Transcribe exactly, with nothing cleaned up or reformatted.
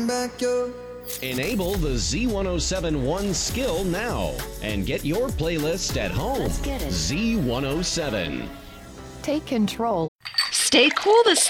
Enable the Z one seven One skill now and get your playlist at home. Let's get it. Z one oh seven. Take control. Stay cool this